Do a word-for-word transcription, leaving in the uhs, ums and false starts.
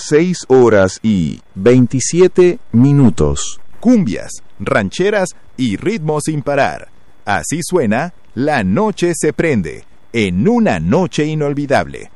seis horas y veintisiete minutos. Cumbias, rancheras y ritmos sin parar. Así suena La Noche se prende, en una noche inolvidable.